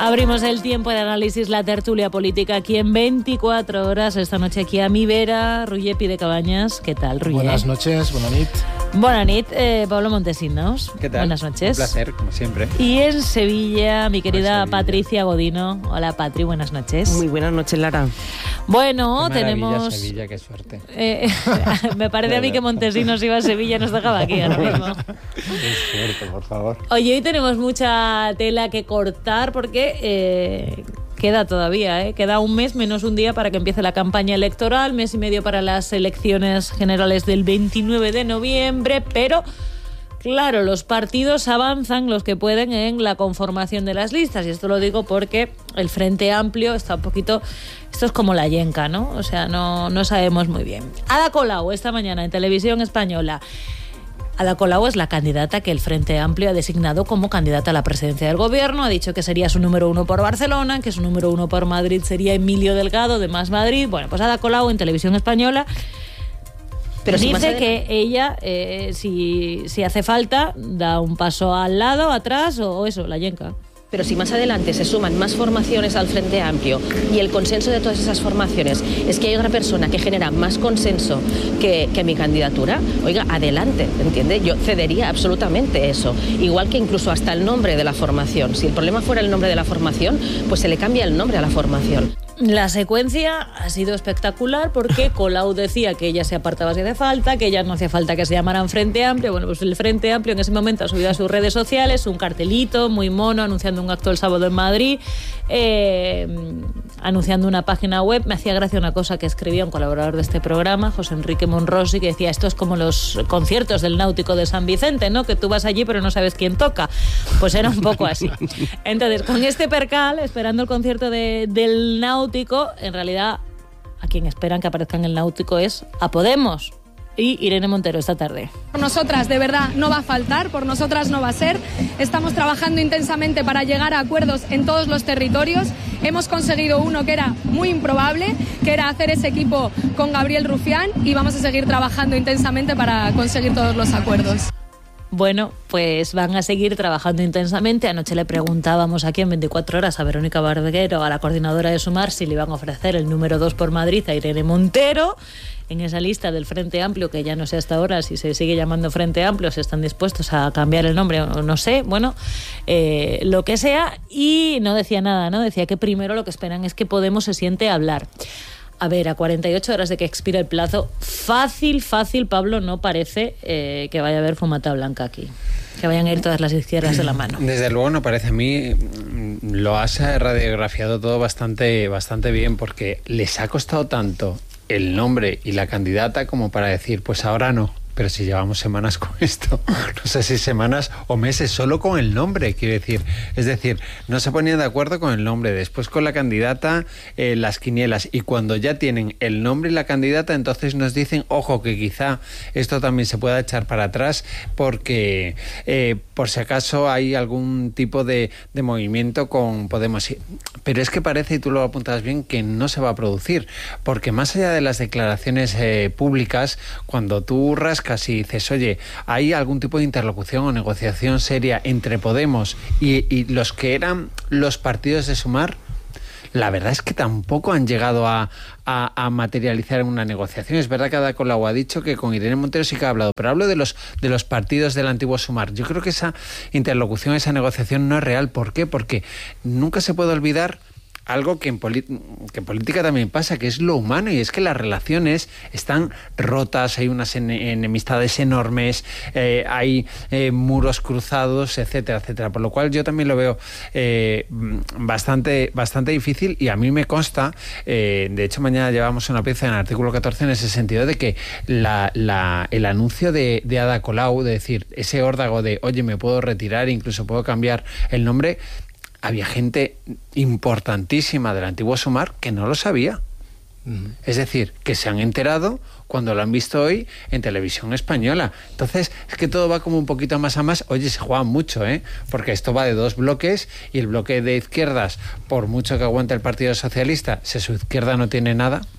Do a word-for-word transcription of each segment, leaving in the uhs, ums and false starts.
Abrimos el tiempo de análisis, la tertulia política aquí en veinticuatro horas. Esta noche aquí a mi vera, Ruye Pide Cabañas. ¿Qué tal, Ruye? Buenas noches, buena nit. Buena nit, eh, Pablo Montesinos. ¿Qué tal? Buenas noches. Un placer, como siempre. Y en Sevilla, mi querida Sevilla. Patricia Godino. Hola, Patri, buenas noches. Muy buenas noches, Lara. Bueno, Qué maravilla, tenemos... Sevilla, qué suerte. Eh, me parece a mí que Montesinos iba a Sevilla y nos dejaba aquí ahora mismo. Qué suerte, por favor. Oye, hoy tenemos mucha tela que cortar porque eh, queda todavía, ¿eh? Queda un mes menos un día para que empiece la campaña electoral, mes y medio para las elecciones generales del veintinueve de noviembre, pero... Claro, los partidos avanzan, los que pueden, en la conformación de las listas. Y esto lo digo porque el Frente Amplio está un poquito... Esto es como la yenca, ¿no? O sea, no, no sabemos muy bien. Ada Colau, esta mañana en Televisión Española. Ada Colau es la candidata que el Frente Amplio ha designado como candidata a la presidencia del gobierno. Ha dicho que sería su número uno por Barcelona, que su número uno por Madrid sería Emilio Delgado, de Más Madrid. Bueno, pues Ada Colau en Televisión Española... Pero dice si que ella, eh, si, si hace falta, da un paso al lado, atrás o, o eso, la yenca. Pero si más adelante se suman más formaciones al Frente Amplio y el consenso de todas esas formaciones es que hay otra persona que genera más consenso que, que mi candidatura, oiga, adelante, ¿entiende? Yo cedería absolutamente eso. Igual que incluso hasta el nombre de la formación. Si el problema fuera el nombre de la formación, pues se le cambia el nombre a la formación. La secuencia ha sido espectacular porque Colau decía que ella se apartaba si hace falta, que ella no hacía falta que se llamaran Frente Amplio. Bueno, pues el Frente Amplio en ese momento ha subido a sus redes sociales un cartelito muy mono anunciando un acto el sábado en Madrid, eh, anunciando una página web. Me hacía gracia una cosa que escribía un colaborador de este programa, José Enrique Monrosi, que decía, esto es como los conciertos del Náutico de San Vicente, ¿no? Que tú vas allí pero no sabes quién toca. Pues era un poco así. Entonces, con este percal, esperando el concierto de, del Náutico, en realidad a quien esperan que aparezca en el Náutico es a Podemos y Irene Montero esta tarde. Por nosotras de verdad no va a faltar, por nosotras no va a ser. Estamos trabajando intensamente para llegar a acuerdos en todos los territorios. Hemos conseguido uno que era muy improbable, que era hacer ese equipo con Gabriel Rufián, y vamos a seguir trabajando intensamente para conseguir todos los acuerdos. Bueno, pues van a seguir trabajando intensamente. Anoche le preguntábamos aquí en veinticuatro horas a Verónica Barbero, a la coordinadora de Sumar, si le iban a ofrecer el número dos por Madrid a Irene Montero. En esa lista del Frente Amplio, que ya no sé hasta ahora si se sigue llamando Frente Amplio, si están dispuestos a cambiar el nombre o no sé, bueno, eh, lo que sea. Y no decía nada, ¿no? Decía que primero lo que esperan es que Podemos se siente a hablar. A ver, a cuarenta y ocho horas de que expire el plazo, fácil, fácil, Pablo, no parece eh, que vaya a haber fumata blanca aquí. Que vayan a ir todas las izquierdas de la mano. Desde luego no parece. A mí lo has radiografiado todo bastante, bastante bien, porque les ha costado tanto el nombre y la candidata como para decir, pues ahora no. Pero si llevamos semanas con esto, no sé si semanas o meses solo con el nombre, quiero decir. Es decir, no se ponían de acuerdo con el nombre, después con la candidata, eh, las quinielas, y cuando ya tienen el nombre y la candidata, entonces nos dicen, ojo, que quizá esto también se pueda echar para atrás porque eh, por si acaso hay algún tipo de, de movimiento con Podemos. Pero es que parece, y tú lo apuntabas bien, que no se va a producir, porque más allá de las declaraciones eh, públicas, cuando tú rascas y dices, oye, ¿hay algún tipo de interlocución o negociación seria entre Podemos y, y los que eran los partidos de Sumar? La verdad es que tampoco han llegado a, a, a materializar una negociación. Es verdad que Ada Colau ha dicho que con Irene Montero sí que ha hablado, pero hablo de los, de los partidos del antiguo Sumar. Yo creo que esa interlocución, esa negociación no es real. ¿Por qué? Porque nunca se puede olvidar algo que en, que en política también pasa, que es lo humano, y es que las relaciones están rotas, hay unas en, enemistades enormes, eh, hay eh, muros cruzados, etcétera, etcétera. Por lo cual yo también lo veo eh, bastante, bastante difícil, y a mí me consta, eh, de hecho mañana llevamos una pieza en el artículo catorce en ese sentido, de que la, la, el anuncio de, de Ada Colau, de decir, ese órdago de, oye, me puedo retirar, incluso puedo cambiar el nombre, había gente importantísima del antiguo Sumar que no lo sabía. Uh-huh. Es decir, que se han enterado cuando lo han visto hoy en Televisión Española. Entonces, es que todo va como un poquito más a más. Oye, se juega mucho, ¿eh? Porque esto va de dos bloques, y el bloque de izquierdas, por mucho que aguante el Partido Socialista, si su izquierda no tiene nada...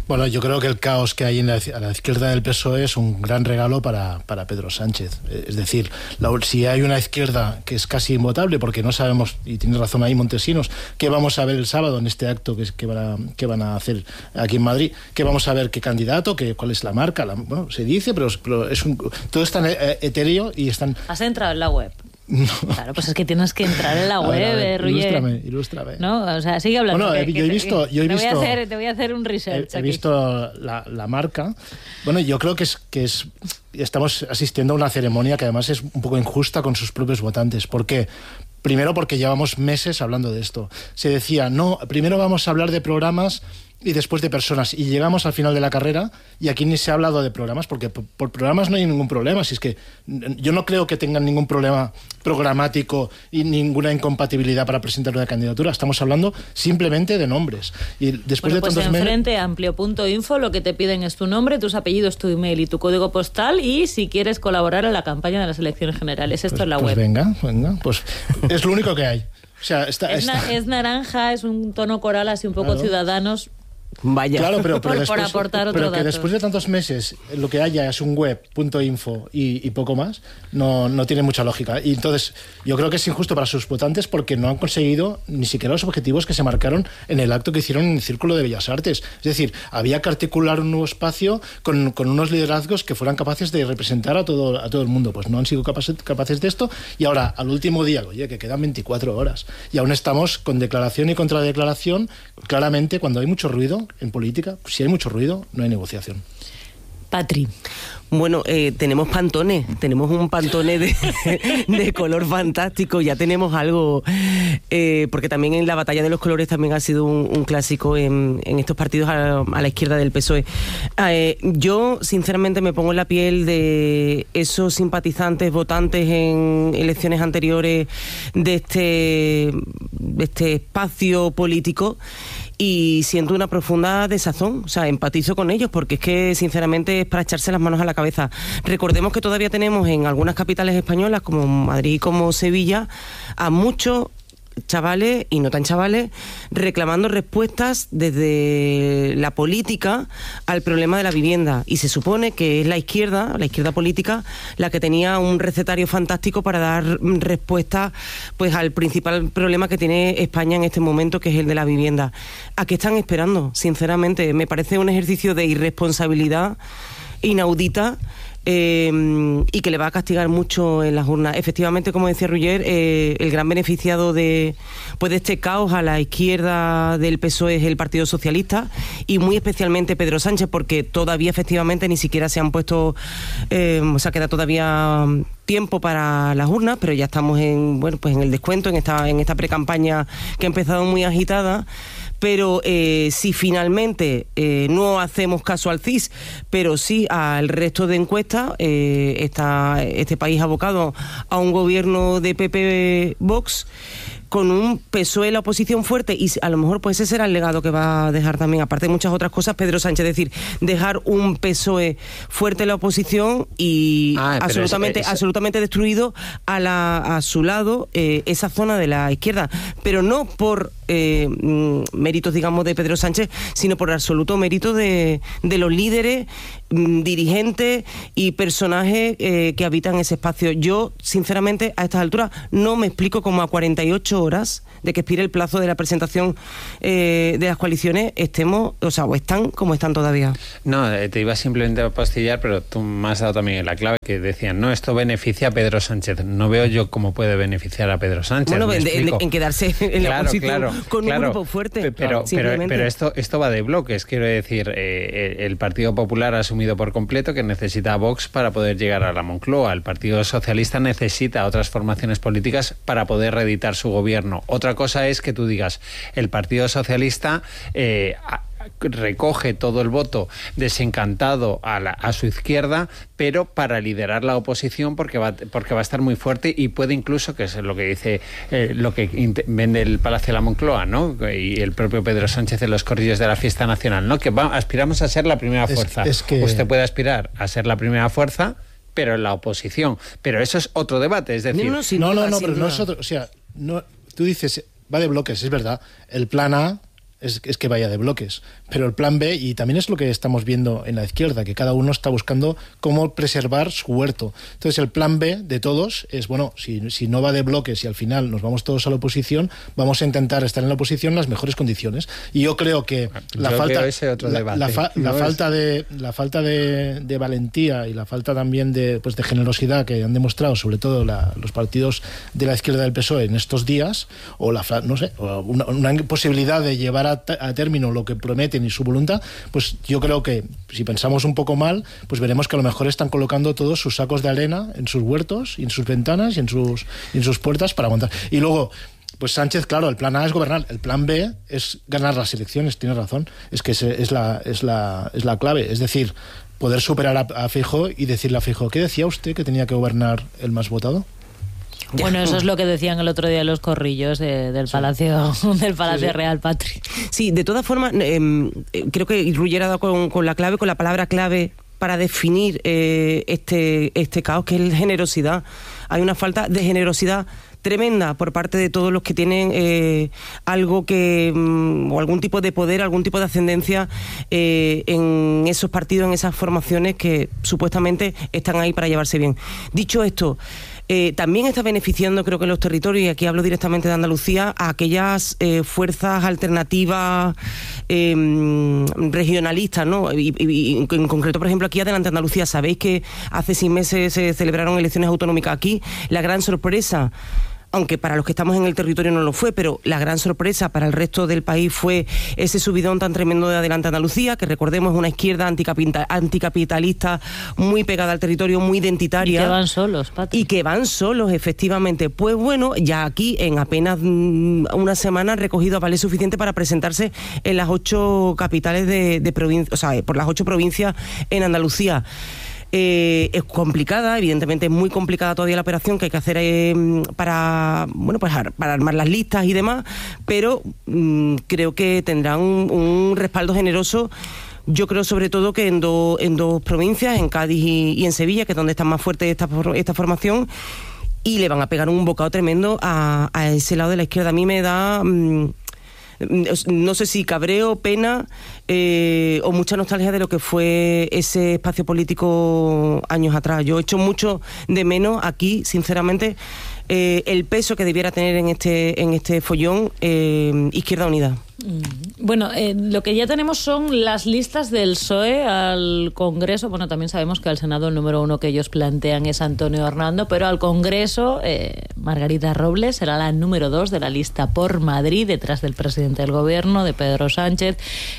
Bueno, yo creo que el caos que hay en la, a la izquierda del P S O E es un gran regalo para, para Pedro Sánchez. Es decir, la, si hay una izquierda que es casi invotable, porque no sabemos, y tiene razón ahí Montesinos, qué vamos a ver el sábado en este acto que, que, van, a, que van a hacer aquí en Madrid, qué vamos a ver, qué candidato, qué, cuál es la marca, la, bueno, se dice, pero, pero es un, todo es tan etéreo y están... ¿Has entrado en la web? No. Claro, pues es que tienes que entrar en la web, a ver, a ver, Ruller. Ilústrame, ilústrame. No, o sea, sigue hablando. Bueno, que, yo he visto... Que, yo he te, visto voy a hacer, te voy a hacer un research He, he aquí. visto la, la marca. Bueno, yo creo que es que es estamos asistiendo a una ceremonia que además es un poco injusta con sus propios votantes. ¿Por qué? Primero porque llevamos meses hablando de esto. Se decía, no, primero vamos a hablar de programas y después de personas. Y llegamos al final de la carrera y aquí ni se ha hablado de programas, porque por, por programas no hay ningún problema. Si es que yo no creo que tengan ningún problema programático y ninguna incompatibilidad para presentar una candidatura. Estamos hablando simplemente de nombres. Y después bueno, de pues tantos en meses... frente amplio punto info lo que te piden es tu nombre, tus apellidos, tu email y tu código postal, y si quieres colaborar en la campaña de las elecciones generales. Esto pues, es la pues web. venga, venga. Pues es lo único que hay. O sea, está, es, está... Na, es naranja, es un tono coral así un poco claro. Ciudadanos. Vaya. Claro, pero, pero, por, después, por aportar otro pero que dato. después de tantos meses lo que haya es un web punto info y, y poco más, no, no tiene mucha lógica. Y entonces yo creo que es injusto para sus votantes porque no han conseguido ni siquiera los objetivos que se marcaron en el acto que hicieron en el Círculo de Bellas Artes. Es decir, había que articular un nuevo espacio con, con unos liderazgos que fueran capaces de representar a todo, a todo el mundo. Pues no han sido capaces, capaces de esto, y ahora al último día, oye, que quedan veinticuatro horas y aún estamos con declaración y contradeclaración. Claramente, cuando hay mucho ruido en política, si hay mucho ruido, no hay negociación. Patri. Bueno, eh, tenemos pantones, tenemos un pantone de, de color fantástico, ya tenemos algo, eh, porque también en la batalla de los colores también ha sido un, un clásico en, en estos partidos a, a la izquierda del P S O E. Eh, yo, sinceramente, me pongo en la piel de esos simpatizantes, votantes en elecciones anteriores de este, de este espacio político, y siento una profunda desazón, o sea, empatizo con ellos, porque es que, sinceramente, es para echarse las manos a la cabeza. Recordemos que todavía tenemos en algunas capitales españolas, como Madrid y como Sevilla, a muchos chavales y no tan chavales reclamando respuestas desde la política al problema de la vivienda, y se supone que es la izquierda, la izquierda política, la que tenía un recetario fantástico para dar respuesta pues al principal problema que tiene España en este momento, que es el de la vivienda. ¿A qué están esperando? Sinceramente, me parece un ejercicio de irresponsabilidad inaudita, Eh, y que le va a castigar mucho en las urnas. Efectivamente, como decía Ruller, eh, el gran beneficiado de, pues de este caos a la izquierda del P S O E es el Partido Socialista, y muy especialmente Pedro Sánchez, porque todavía efectivamente ni siquiera se han puesto, eh, o sea, queda todavía tiempo para las urnas, pero ya estamos en, bueno, pues en el descuento, en esta, en esta pre-campaña que ha empezado muy agitada. Pero eh, si finalmente eh, no hacemos caso al C I S, pero sí al resto de encuestas, eh, está este país abocado a un gobierno de P P Vox, con un P S O E en la oposición fuerte, y a lo mejor pues ese será el legado que va a dejar también, aparte de muchas otras cosas, Pedro Sánchez. Es decir, dejar un P S O E fuerte en la oposición y ah, absolutamente, es, es... absolutamente destruido a, la, a su lado eh, esa zona de la izquierda, pero no por eh, méritos, digamos, de Pedro Sánchez, sino por absoluto mérito de, de los líderes, dirigentes y personajes eh, que habitan ese espacio. Yo, sinceramente, a estas alturas no me explico cómo a cuarenta y ocho horas de que expire el plazo de la presentación eh, de las coaliciones estemos, o sea, o están como están todavía. No, te iba simplemente a pastillar, pero tú me has dado también la clave, que decían, no, esto beneficia a Pedro Sánchez. No veo yo cómo puede beneficiar a Pedro Sánchez. Bueno, en, en, en quedarse en la claro, oposición claro, con claro, un grupo fuerte. Pero, pero, pero esto, esto va de bloques, quiero decir, eh, el Partido Popular ha asumido por completo que necesita a Vox para poder llegar a la Moncloa. El Partido Socialista necesita a otras formaciones políticas para poder reeditar su gobierno. Otra cosa es que tú digas, el Partido Socialista eh, recoge todo el voto desencantado a, la, a su izquierda, pero para liderar la oposición, porque va, porque va a estar muy fuerte y puede incluso, que es lo que dice, eh, lo que vende el Palacio de la Moncloa, ¿no? Y el propio Pedro Sánchez en los corrillos de la fiesta nacional, ¿no? Que va, aspiramos a ser la primera fuerza. Es, es que... Usted puede aspirar a ser la primera fuerza, pero en la oposición. Pero eso es otro debate, es decir... No, no, no, no, no pero no es otro... O sea, no, tú dices, va de bloques, es verdad. El plan A es, es que vaya de bloques. Pero el plan B, y también es lo que estamos viendo en la izquierda, que cada uno está buscando cómo preservar su huerto. Entonces el plan B de todos es, bueno, si, si no va de bloques y al final nos vamos todos a la oposición, vamos a intentar estar en la oposición en las mejores condiciones. Y yo creo que la yo falta, ese otro la, debate. la, fa, la no falta, es... de, la falta de, de valentía y la falta también de, pues de generosidad que han demostrado, sobre todo la, los partidos de la izquierda del P S O E en estos días, o la no sé, o una, una posibilidad de llevar a, a término lo que prometen y su voluntad, pues yo creo que si pensamos un poco mal, pues veremos que a lo mejor están colocando todos sus sacos de arena en sus huertos y en sus ventanas y en sus, y en sus puertas para aguantar. Y luego, pues Sánchez, claro, el plan A es gobernar, el plan B es ganar las elecciones, tiene razón, es que se, es, la, es, la, es la clave, es decir, poder superar a, a Feijóo y decirle a Feijóo, ¿qué decía usted que tenía que gobernar el más votado? Bueno, eso es lo que decían el otro día los corrillos de, del Palacio del Palacio sí, sí. Real, Patri. Sí, de todas formas, eh, creo que Ruller ha dado con, con la clave, con la palabra clave para definir eh, este, este caos, que es generosidad. Hay una falta de generosidad tremenda por parte de todos los que tienen eh, algo que mm, o algún tipo de poder, algún tipo de ascendencia eh, en esos partidos, en esas formaciones que supuestamente están ahí para llevarse bien. Dicho esto, Eh, también está beneficiando, creo que en los territorios, y aquí hablo directamente de Andalucía, a aquellas eh, fuerzas alternativas eh, regionalistas, ¿no? Y, y, y en concreto, por ejemplo, aquí Adelante Andalucía. Sabéis que hace seis meses se celebraron elecciones autonómicas aquí. La gran sorpresa, aunque para los que estamos en el territorio no lo fue, pero la gran sorpresa para el resto del país fue ese subidón tan tremendo de Adelante Andalucía, que recordemos es una izquierda anticapitalista muy pegada al territorio, muy identitaria. Y que van solos, Pati. Y que van solos, efectivamente. Pues bueno, ya aquí en apenas una semana han recogido vale suficiente para presentarse en las ocho capitales de, de provincia, o sea, por las ocho provincias en Andalucía. Eh, es complicada, evidentemente es muy complicada todavía la operación que hay que hacer eh, para bueno pues para armar las listas y demás, pero mm, creo que tendrán un, un respaldo generoso. Yo creo sobre todo que en, do, en dos provincias, en Cádiz y, y en Sevilla, que es donde está más fuerte esta, esta formación, y le van a pegar un bocado tremendo a, a ese lado de la izquierda. A mí me da... Mm, no sé si cabreo, pena eh, o mucha nostalgia de lo que fue ese espacio político años atrás. Yo echo mucho de menos aquí, sinceramente, eh, el peso que debiera tener en este en este follón eh, Izquierda Unida. Bueno, eh, lo que ya tenemos son las listas del P S O E al Congreso. Bueno, también sabemos que al Senado el número uno que ellos plantean es Antonio Hernando, pero al Congreso eh, Margarita Robles será la número dos de la lista por Madrid, detrás del presidente del Gobierno, de Pedro Sánchez.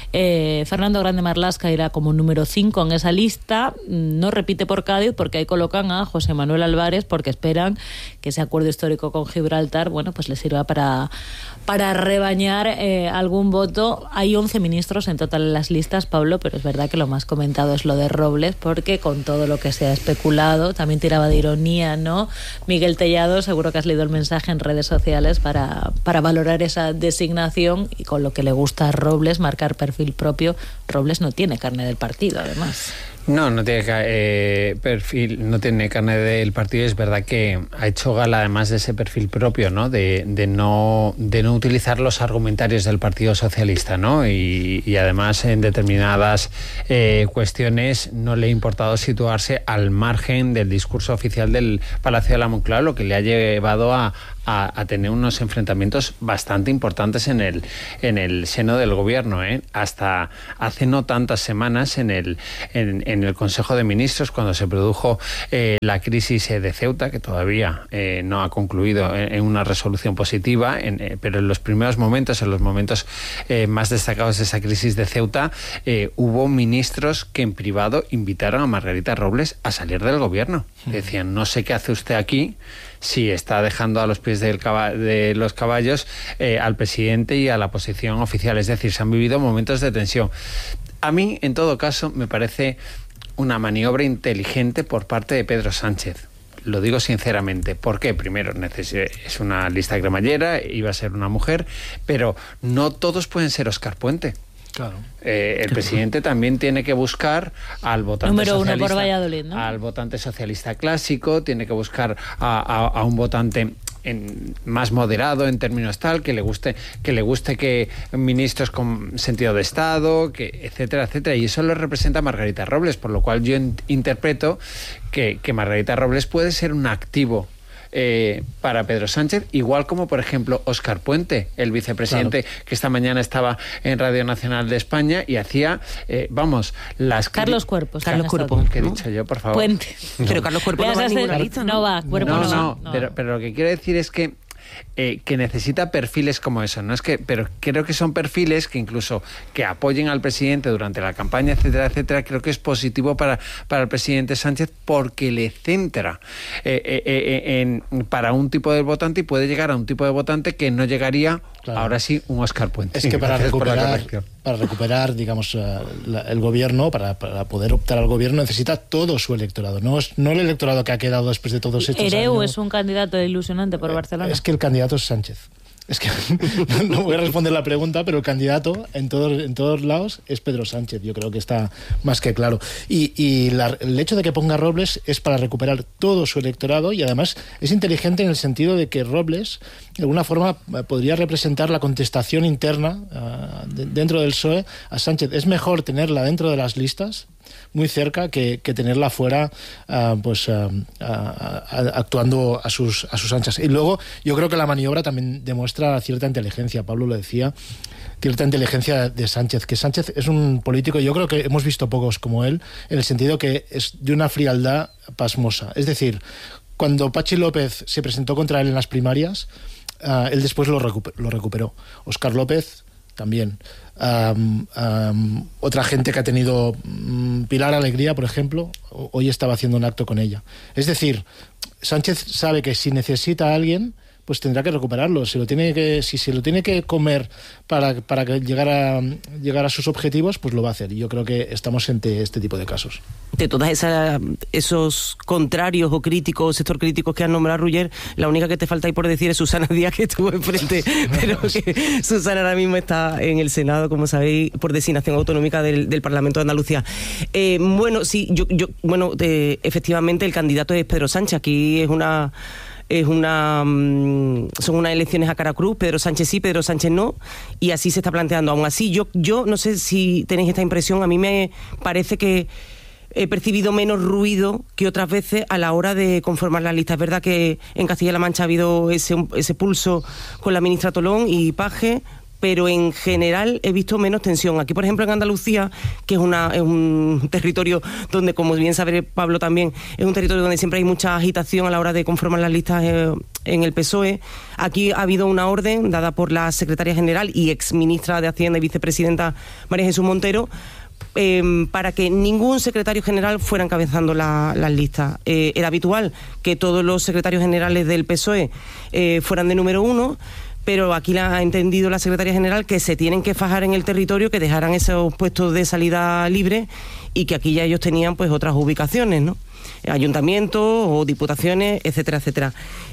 Eh, Fernando Grande Marlaska irá como número cinco en esa lista. No repite por Cádiz porque ahí colocan a José Manuel Álvarez, porque esperan que ese acuerdo histórico con Gibraltar, bueno, pues les sirva para, para rebañar eh, algún voto. Hay once ministros en total en las listas, Pablo, pero es verdad que lo más comentado es lo de Robles, porque con todo lo que se ha especulado, también tiraba de ironía, ¿no? Miguel Tellado, seguro que has leído el mensaje en redes sociales para, para valorar esa designación, y con lo que le gusta a Robles, marcar perfil propio. Robles no tiene carne del partido, además. No, no tiene eh, perfil, no tiene carne del partido. Es verdad que ha hecho gala además de ese perfil propio, ¿no? De, de no de no utilizar los argumentarios del Partido Socialista, ¿no? Y, y además en determinadas eh, cuestiones no le ha importado situarse al margen del discurso oficial del Palacio de la Moncloa, lo que le ha llevado a A, a tener unos enfrentamientos bastante importantes en el en el seno del gobierno, ¿eh? Hasta hace no tantas semanas en el en, en el Consejo de Ministros, cuando se produjo eh, la crisis eh, de Ceuta, que todavía eh, no ha concluido en, en una resolución positiva, en, eh, pero en los primeros momentos, en los momentos eh, más destacados de esa crisis de Ceuta, eh, hubo ministros que en privado invitaron a Margarita Robles a salir del gobierno. Sí. Decían, no sé qué hace usted aquí, si está dejando a los pies del caba- de los caballos eh, al presidente y a la posición oficial. Es decir, se han vivido momentos de tensión. A mí, en todo caso, me parece una maniobra inteligente por parte de Pedro Sánchez. Lo digo sinceramente. ¿Por qué? Primero, es una lista cremallera, iba a ser una mujer, pero no todos pueden ser Óscar Puente. Claro. Eh, el presidente también tiene que buscar al votante número socialista, uno por Valladolid, ¿no? Al votante socialista clásico, tiene que buscar a, a, a un votante en más moderado en términos tal, que le guste que le guste que ministros con sentido de Estado, que etcétera, etcétera, y eso lo representa Margarita Robles, por lo cual yo in- interpreto que, que Margarita Robles puede ser un activo Eh, para Pedro Sánchez, igual como por ejemplo Óscar Puente, el vicepresidente, claro, que esta mañana estaba en Radio Nacional de España y hacía, eh, vamos, las... Carlos Cuerpos. Carlos Cuerpos. ¿Qué he dicho yo, por favor? Puente. No. Pero Carlos Cuerpos no va a ninguna lista, ¿no? No va, Cuerpos no. no. No, no. Pero, pero lo que quiero decir es que Eh, que necesita perfiles como eso, no es que, pero creo que son perfiles que incluso que apoyen al presidente durante la campaña, etcétera, etcétera. Creo que es positivo para, para el presidente Sánchez porque le centra eh, eh, eh, en, para un tipo de votante y puede llegar a un tipo de votante que no llegaría, claro, ahora sí, un Óscar Puente. Es que para recuperar, para recuperar, digamos, uh, la, el gobierno, para, para poder optar al gobierno, necesita todo su electorado, no, es, no el electorado que ha quedado después de todos estos Ereu años. es un candidato ilusionante por Barcelona. Es que el candidato es Sánchez. Es que no voy a responder la pregunta, pero el candidato en todos, en todos lados es Pedro Sánchez. Yo creo que está más que claro. Y, y la, el hecho de que ponga Robles es para recuperar todo su electorado y además es inteligente en el sentido de que Robles de alguna forma podría representar la contestación interna uh, de, dentro del P S O E a Sánchez. Es mejor tenerla dentro de las listas, muy cerca, que, que tenerla fuera, uh, pues uh, uh, actuando a sus, a sus anchas. Y luego yo creo que la maniobra también demuestra cierta inteligencia, Pablo lo decía, cierta inteligencia de Sánchez, que Sánchez es un político, yo creo que hemos visto pocos como él, en el sentido que es de una frialdad pasmosa. Es decir, cuando Pachi López se presentó contra él en las primarias, uh, él después lo, recuper- lo recuperó. Óscar López también. Um, um, otra gente que ha tenido, um, Pilar Alegría, por ejemplo, hoy estaba haciendo un acto con ella. Es decir, Sánchez sabe que si necesita a alguien, pues tendrá que recuperarlo. Si lo tiene que, si se lo tiene que comer para, para que llegar a llegar a sus objetivos, pues lo va a hacer. Y yo creo que estamos ante este tipo de casos. De todas esas esos contrarios o críticos, sector críticos que han nombrado Ruller, la única que te falta ahí por decir es Susana Díaz, que estuvo enfrente, pero que Susana ahora mismo está en el Senado, como sabéis, por designación autonómica del, del Parlamento de Andalucía. Eh, bueno, sí, yo, yo bueno, eh, efectivamente el candidato es Pedro Sánchez. Aquí es una es una son unas elecciones a cara cruz, Pedro Sánchez sí, Pedro Sánchez no, y así se está planteando. Aún así, yo yo no sé si tenéis esta impresión, a mí me parece que he percibido menos ruido que otras veces a la hora de conformar las listas. Es verdad que en Castilla-La Mancha ha habido ese, ese pulso con la ministra Tolón y Paje, pero en general he visto menos tensión. Aquí, por ejemplo, en Andalucía, que es, una, es un territorio donde, como bien sabe Pablo también, es un territorio donde siempre hay mucha agitación a la hora de conformar las listas eh, en el P S O E. Aquí ha habido una orden dada por la secretaria general y exministra de Hacienda y vicepresidenta María Jesús Montero, Eh, para que ningún secretario general fuera encabezando la, las listas. Eh, era habitual que todos los secretarios generales del P S O E eh, fueran de número uno, pero aquí la ha entendido la secretaria general que se tienen que fajar en el territorio, que dejaran esos puestos de salida libre y que aquí ya ellos tenían pues otras ubicaciones, ¿no? Ayuntamientos o diputaciones, etcétera, etcétera.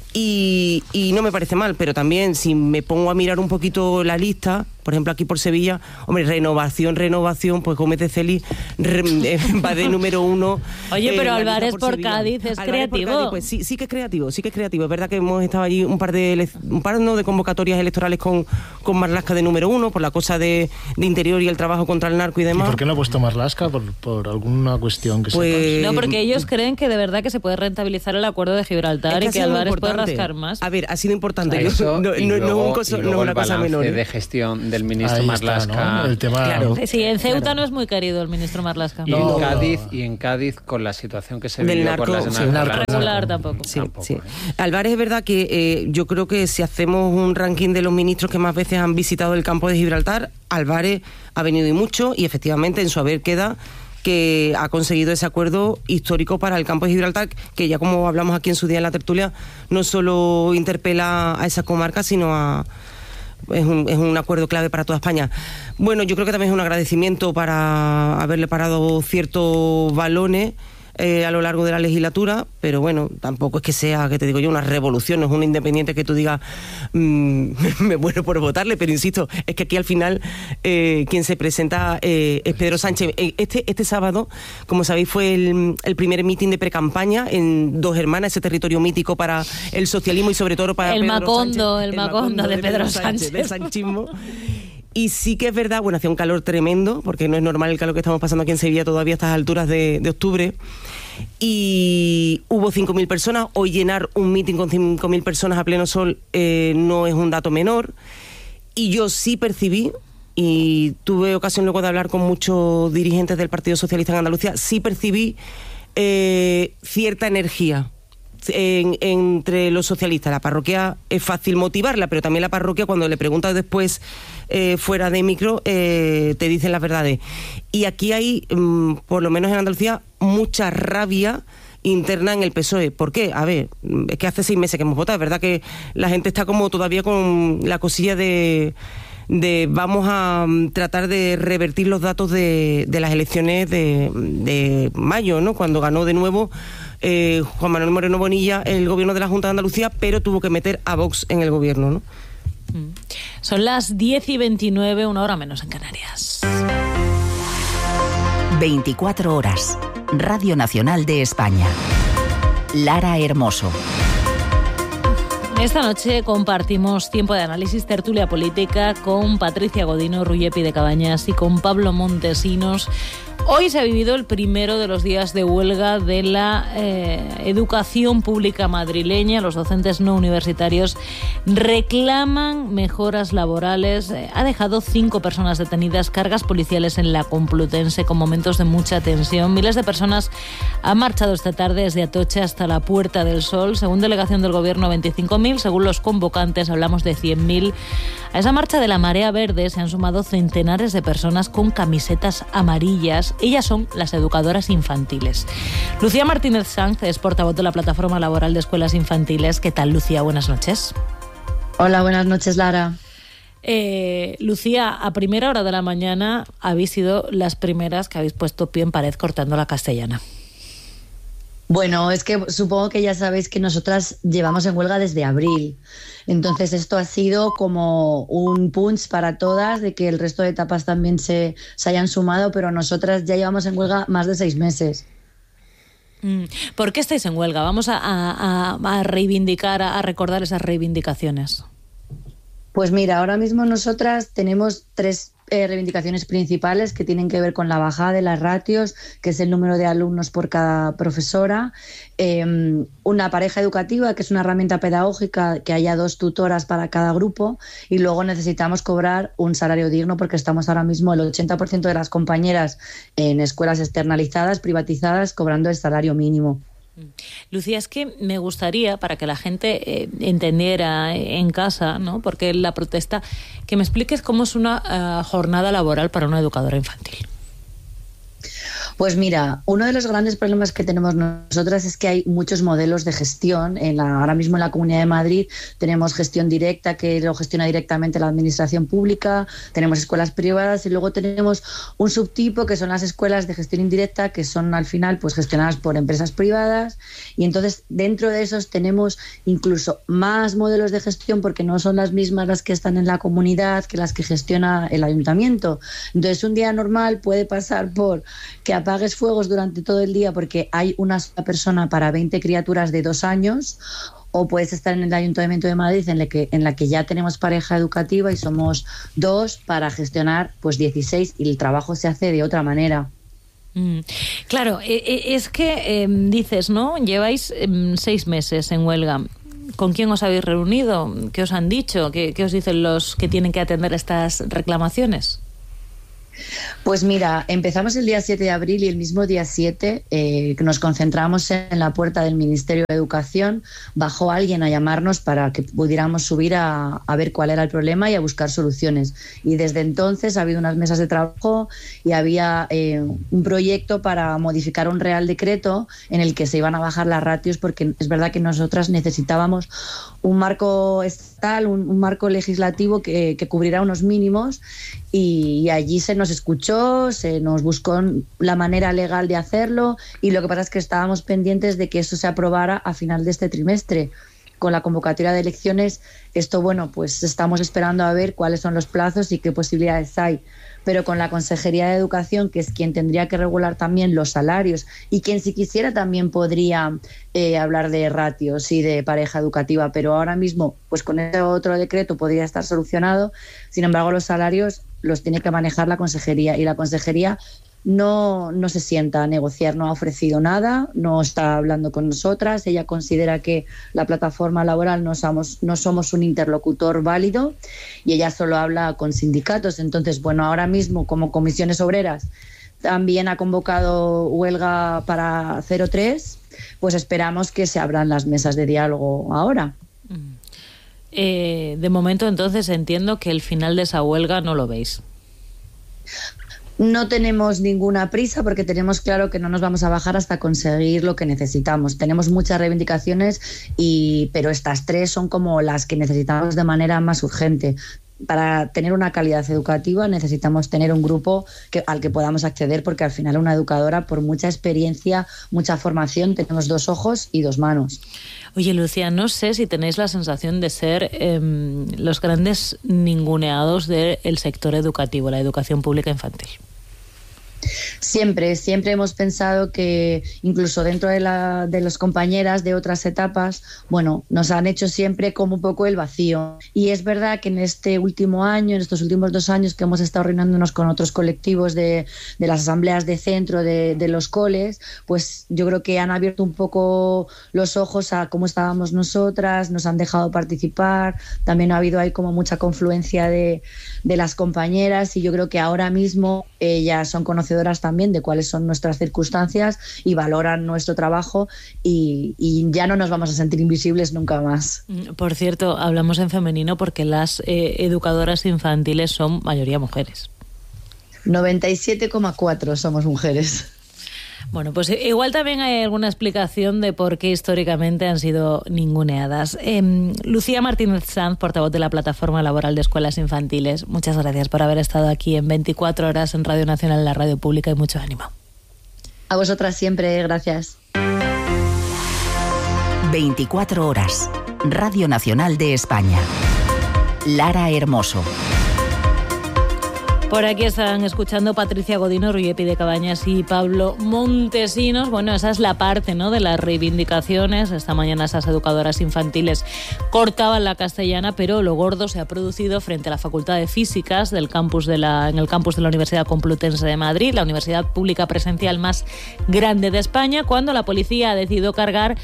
Y, y no me parece mal, pero también si me pongo a mirar un poquito la lista, por ejemplo aquí por Sevilla, hombre, renovación, renovación, pues Gómez de Celi re, eh, va de número uno. Oye, eh, pero la Álvarez por, por Sevilla. Cádiz es Álvarez por creativo. Cádiz, pues sí, sí que es creativo, sí que es creativo. Es verdad que hemos estado allí un par de un par no de convocatorias electorales con, con Marlaska de número uno, por la cosa de, de interior y el trabajo contra el narco y demás. ¿Y por qué no ha puesto Marlaska? ¿Por, por alguna cuestión que Pues, sepas? No, porque ellos creen que de verdad que se puede rentabilizar el acuerdo de Gibraltar Es y que ha sido Álvarez puede importante. rascar más. A ver, ha sido importante. Eso, no, y no, luego, no, un coso- y no luego una el cosa balance menor. ¿eh? de gestión del ministro Ahí está, Marlaska. ¿no? El tema... Claro. Sí, en Ceuta Claro. no es muy querido el ministro Marlaska. Y No. en Cádiz, y en Cádiz con la situación que se Del vivió narco, con las sí, narco- narco. las- Regular tampoco. Sí, Tampoco, sí. ¿eh? Álvarez, es verdad que eh, yo creo que si hacemos un ranking de los ministros que más veces han visitado el campo de Gibraltar, Álvarez ha venido y mucho, y efectivamente en su haber queda que ha conseguido ese acuerdo histórico para el campo de Gibraltar, que ya como hablamos aquí en su día en la tertulia, no solo interpela a esa comarca, sino a... Es un, es un acuerdo clave para toda España. Bueno, yo creo que también es un agradecimiento para haberle parado ciertos balones eh, a lo largo de la legislatura, pero bueno, tampoco es que sea, que te digo yo, una revolución, no es un independiente que tú digas mmm, me muero por votarle, pero insisto, es que aquí al final eh, quien se presenta eh, es Pedro Sánchez. Este, este sábado, como sabéis, fue el, el primer mitin de precampaña en Dos Hermanas, ese territorio mítico para el socialismo y sobre todo para el Pedro Macondo, Sánchez. El, el Macondo, Macondo de, de Pedro Sánchez. Sánchez. Del sanchismo. Y sí que es verdad, bueno, hacía un calor tremendo, porque no es normal el calor que estamos pasando aquí en Sevilla todavía a estas alturas de, de octubre. Y hubo cinco mil personas. Hoy llenar un mitin con cinco mil personas a pleno sol eh, no es un dato menor. Y yo sí percibí, y tuve ocasión luego de hablar con muchos dirigentes del Partido Socialista en Andalucía, sí percibí eh, cierta energía En, entre los socialistas. La parroquia es fácil motivarla, pero también la parroquia, cuando le preguntas después eh, fuera de micro, eh, te dicen las verdades. Y aquí hay, mmm, por lo menos en Andalucía, mucha rabia interna en el P S O E. ¿Por qué? A ver, es que hace seis meses que hemos votado, es verdad que la gente está como todavía con la cosilla de de vamos a um, tratar de revertir los datos de, de las elecciones de, de mayo, ¿no? Cuando ganó de nuevo eh, Juan Manuel Moreno Bonilla el gobierno de la Junta de Andalucía, pero tuvo que meter a Vox en el gobierno, ¿no? Son las diez y veintinueve, una hora menos en Canarias. veinticuatro horas. Radio Nacional de España. Lara Hermoso. Esta noche compartimos tiempo de análisis, tertulia política con Patricia Godino, Rullepi de Cabañas y con Pablo Montesinos. Hoy se ha vivido el primero de los días de huelga de la eh, educación pública madrileña. Los docentes no universitarios reclaman mejoras laborales. Eh, ha dejado cinco personas detenidas, cargas policiales en la Complutense con momentos de mucha tensión. Miles de personas han marchado esta tarde desde Atocha hasta la Puerta del Sol. Según delegación del Gobierno, veinticinco mil. Según los convocantes, hablamos de cien mil. A esa marcha de la Marea Verde se han sumado centenares de personas con camisetas amarillas. Ellas son las educadoras infantiles. Lucía Martínez Sanz es portavoz de la Plataforma Laboral de Escuelas Infantiles. ¿Qué tal, Lucía? Buenas noches. Hola, buenas noches, Lara. Eh, Lucía, a primera hora de la mañana habéis sido las primeras que habéis puesto pie en pared cortando la Castellana. Bueno, es que supongo que ya sabéis que nosotras llevamos en huelga desde abril. Entonces esto ha sido como un punch para todas de que el resto de etapas también se, se hayan sumado, pero nosotras ya llevamos en huelga más de seis meses. ¿Por qué estáis en huelga? Vamos a, a, a reivindicar, a recordar esas reivindicaciones. Pues mira, ahora mismo nosotras tenemos tres eh, reivindicaciones principales que tienen que ver con la bajada de las ratios, que es el número de alumnos por cada profesora, eh, una pareja educativa, que es una herramienta pedagógica, que haya dos tutoras para cada grupo, y luego necesitamos cobrar un salario digno porque estamos ahora mismo el ochenta por ciento de las compañeras en escuelas externalizadas, privatizadas, cobrando el salario mínimo. Lucía, es que me gustaría, para que la gente eh, entendiera en casa, ¿no? Porque la protesta, que me expliques cómo es una uh, jornada laboral para una educadora infantil. Pues mira, uno de los grandes problemas que tenemos nosotras es que hay muchos modelos de gestión. En la, ahora mismo en la Comunidad de Madrid tenemos gestión directa, que lo gestiona directamente la administración pública, tenemos escuelas privadas y luego tenemos un subtipo que son las escuelas de gestión indirecta, que son al final pues gestionadas por empresas privadas, y entonces dentro de esos tenemos incluso más modelos de gestión porque no son las mismas las que están en la comunidad que las que gestiona el ayuntamiento. Entonces un día normal puede pasar por que apagues fuegos durante todo el día porque hay una sola persona para veinte criaturas de dos años, o puedes estar en el Ayuntamiento de Madrid en la que, en la que ya tenemos pareja educativa y somos dos para gestionar pues dieciséis, y el trabajo se hace de otra manera. Mm, claro, es que eh, dices, ¿no? Lleváis eh, seis meses en huelga. ¿Con quién os habéis reunido? ¿Qué os han dicho? ¿Qué, qué os dicen los que tienen que atender estas reclamaciones? Pues mira, empezamos el día siete de abril y el mismo día siete eh, nos concentramos en la puerta del Ministerio de Educación. Bajó alguien a llamarnos para que pudiéramos subir a, a ver cuál era el problema y a buscar soluciones. Y desde entonces ha habido unas mesas de trabajo y había eh, un proyecto para modificar un Real Decreto en el que se iban a bajar las ratios, porque es verdad que nosotras necesitábamos un marco estatal, un, un marco legislativo que, que cubriera unos mínimos, y, y allí se nos nos escuchó, se nos buscó la manera legal de hacerlo y lo que pasa es que estábamos pendientes de que eso se aprobara a final de este trimestre. Con la convocatoria de elecciones, esto, bueno, pues estamos esperando a ver cuáles son los plazos y qué posibilidades hay. Pero con la Consejería de Educación, que es quien tendría que regular también los salarios y quien si quisiera también podría eh, hablar de ratios y de pareja educativa, pero ahora mismo, pues con ese otro decreto podría estar solucionado. Sin embargo, los salarios los tiene que manejar la Consejería y la Consejería no, no se sienta a negociar, no ha ofrecido nada, no está hablando con nosotras. Ella considera que la plataforma laboral no somos, no somos un interlocutor válido y ella solo habla con sindicatos. Entonces, bueno, ahora mismo como Comisiones Obreras también ha convocado huelga para cero tres, pues esperamos que se abran las mesas de diálogo ahora. Eh, de momento, entonces, entiendo que el final de esa huelga no lo veis. No tenemos ninguna prisa porque tenemos claro que no nos vamos a bajar hasta conseguir lo que necesitamos. Tenemos muchas reivindicaciones, y, pero estas tres son como las que necesitamos de manera más urgente. Para tener una calidad educativa necesitamos tener un grupo que, al que podamos acceder, porque al final una educadora, por mucha experiencia, mucha formación, tenemos dos ojos y dos manos. Oye, Lucía, no sé si tenéis la sensación de ser eh, los grandes ninguneados del sector educativo, la educación pública infantil. Siempre, siempre hemos pensado que incluso dentro de, la, de las compañeras de otras etapas, bueno, nos han hecho siempre como un poco el vacío. Y es verdad que en este último año, en estos últimos dos años que hemos estado reuniéndonos con otros colectivos de, de las asambleas de centro de, de los coles, pues yo creo que han abierto un poco los ojos a cómo estábamos nosotras, nos han dejado participar, también ha habido ahí como mucha confluencia de, de las compañeras, y yo creo que ahora mismo ellas son conocedoras también de cuáles son nuestras circunstancias y valoran nuestro trabajo, y, y ya no nos vamos a sentir invisibles nunca más. Por cierto, hablamos en femenino porque las eh, educadoras infantiles son mayoría mujeres. noventa y siete coma cuatro somos mujeres. Bueno, pues igual también hay alguna explicación de por qué históricamente han sido ninguneadas. Eh, Lucía Martínez Sanz, portavoz de la Plataforma Laboral de Escuelas Infantiles, muchas gracias por haber estado aquí en veinticuatro horas en Radio Nacional, la radio pública, y mucho ánimo. A vosotras siempre, gracias. veinticuatro horas, Radio Nacional de España. Lara Hermoso. Por aquí están escuchando Patricia Godino, Ruyepi de Cabañas y Pablo Montesinos. Bueno, esa es la parte, ¿no?, de las reivindicaciones. Esta mañana esas educadoras infantiles cortaban la castellana, pero lo gordo se ha producido frente a la Facultad de Físicas del campus de la, en el campus de la Universidad Complutense de Madrid, la universidad pública presencial más grande de España, cuando la policía ha decidido cargar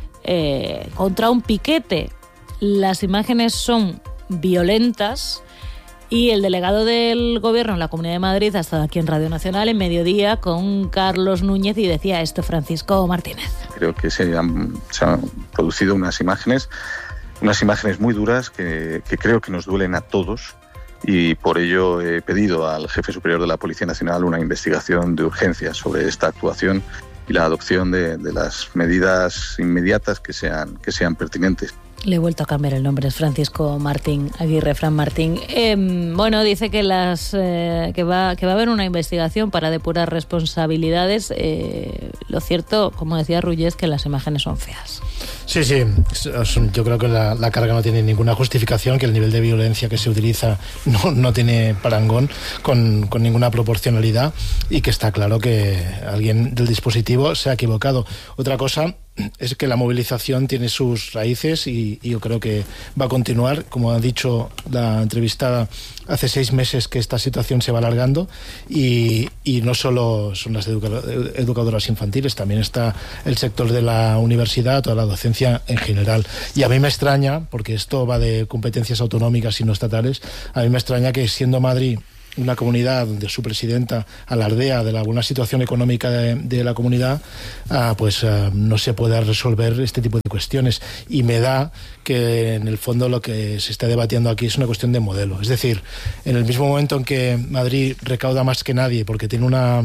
eh, contra un piquete. Las imágenes son violentas. Y el delegado del Gobierno en la Comunidad de Madrid ha estado aquí en Radio Nacional en Mediodía con Carlos Núñez y decía esto Francisco Martínez. Creo que se han, se han producido unas imágenes, unas imágenes muy duras que, que creo que nos duelen a todos, y por ello he pedido al jefe superior de la Policía Nacional una investigación de urgencia sobre esta actuación y la adopción de, de las medidas inmediatas que sean, que sean pertinentes. Le he vuelto a cambiar el nombre, es Francisco Martín Aguirre, Fran Martín. Eh, bueno, dice que las eh, que va que va a haber una investigación para depurar responsabilidades. Eh, lo cierto, como decía Ruiz, es que las imágenes son feas. Sí, sí, yo creo que la, la carga no tiene ninguna justificación, que el nivel de violencia que se utiliza no, no tiene parangón con, con ninguna proporcionalidad, y que está claro que alguien del dispositivo se ha equivocado. Otra cosa es que la movilización tiene sus raíces y, y yo creo que va a continuar. Como ha dicho la entrevistada, hace seis meses que esta situación se va alargando, y, y no solo son las educadoras infantiles, también está el sector de la universidad, toda la docencia en general. Y a mí me extraña, porque esto va de competencias autonómicas y no estatales, a mí me extraña que, siendo Madrid una comunidad donde su presidenta alardea de la buena situación económica de, de la comunidad, ah, pues ah, no se pueda resolver este tipo de cuestiones. Y me da que en el fondo lo que se está debatiendo aquí es una cuestión de modelo. Es decir, en el mismo momento en que Madrid recauda más que nadie porque tiene una